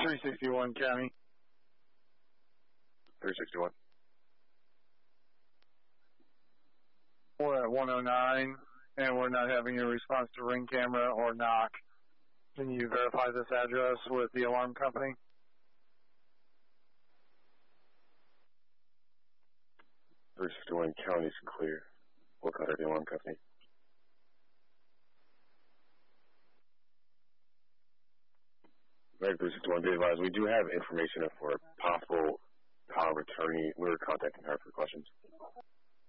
361 County. 361. We're at 109, and we're not having a response to ring camera or knock. Can you verify this address with the alarm company? One County's clear. We'll contact the alarm company. Right, 361, be advised, we do have information for possible power of attorney. We're contacting her for questions.